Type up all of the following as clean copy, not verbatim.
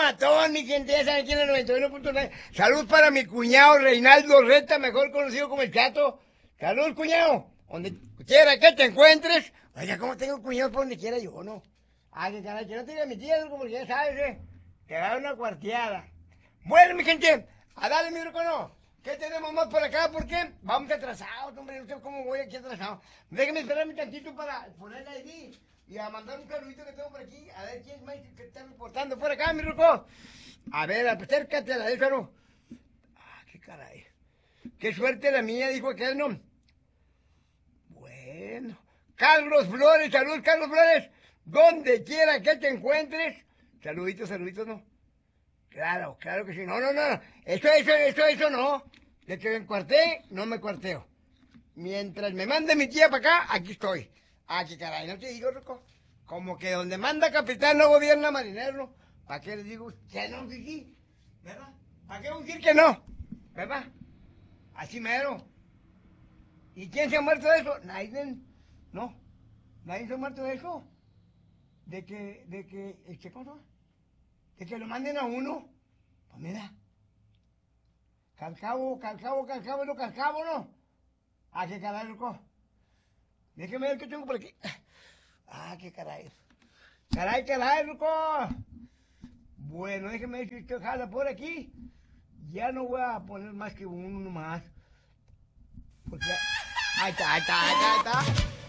matón, mi gente, ya saben quién es el 91.9. Salud para mi cuñado Reinaldo Reta, mejor conocido como el Chato. Salud, cuñado. Donde quiera que te encuentres. Oiga, ¿cómo tengo cuñado por donde quiera yo, no? Ay, que caray, que no te diga mi tía, porque ya sabes, te da una cuarteada. Bueno, mi gente, a darle mi grupo, no. ¿Qué tenemos más por acá? ¿Por qué? Vamos atrasados, hombre, no sé cómo voy aquí atrasado. Déjenme esperarme tantito para poner la ID y a mandar un saludito que tengo por aquí. A ver quién más que está reportando por acá, mi ruco. A ver, acércate a la de eso. Ah, qué caray. Qué suerte la mía, dijo aquel, ¿no? Bueno. Carlos Flores, salud, Carlos Flores. Donde quiera que te encuentres. Saluditos, saluditos, ¿no? Claro, claro que sí. No, no, no. Eso no. De que me encuarté, no me cuarteo. Mientras me mande mi tía para acá, aquí estoy. Ah, qué caray, no te digo, Rico. Como que donde manda capitán no gobierna marinero. ¿Para qué les digo que no, sí? ¿Verdad? ¿Para qué decir que no? ¿Verdad? Así mero. ¿Y quién se ha muerto de eso? Nadie. No. Nadie se ha muerto de eso. De que, ¿cómo se llama? De que lo manden a uno. Pues mira. Calcabo, ¿no? Ah, qué caray, loco. Déjeme ver qué tengo por aquí. Ah, qué caray. Caray, loco. Bueno, déjeme ver si usted jala por aquí. Ya no voy a poner más que uno más. Porque... Ahí está.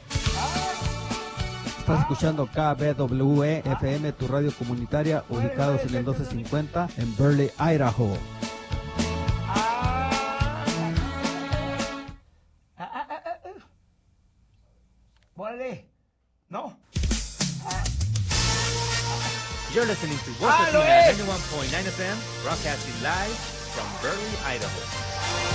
Estás escuchando KBWE FM, tu radio comunitaria, ubicados en el 1250 en Burley, Idaho. Órale. No. You're listening to Voz Latina 91.9 FM, broadcasting live from Burley, Idaho.